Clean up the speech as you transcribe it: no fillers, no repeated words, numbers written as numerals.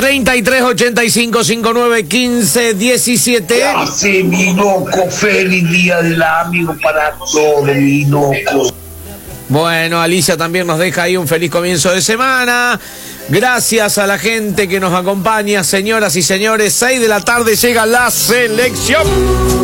33 85 59 15 17. Hace mi loco, feliz día del amigo para todos, mi loco. Bueno, Alicia también nos deja ahí un feliz comienzo de semana. Gracias a la gente que nos acompaña, señoras y señores. 6 de la tarde llega la selección.